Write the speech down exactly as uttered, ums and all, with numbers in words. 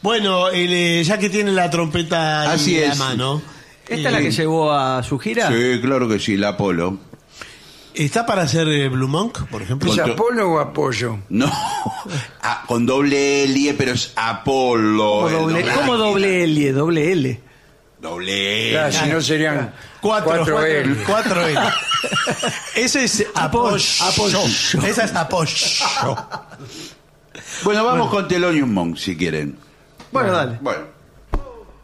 Bueno, el, eh, ya que tiene la trompeta Así en la es. mano, ¿Esta eh, es la que llevó a su gira? Sí, claro que sí, la Apolo. ¿está para hacer eh, Blue Monk, por ejemplo? ¿Es Con- Apolo o Apoyo? No, ah, con doble L, pero es Apolo. ¿Cómo el doble, doblaje. ¿cómo doble L? Doble L. Doble L. Claro, si no serían Cuatro, cuatro cuatro, L. cuatro L. Eso es apoyo. Apoyo. Esa es apoyo. Bueno, vamos con Thelonious Monk, si quieren. Bueno, dale. Bueno.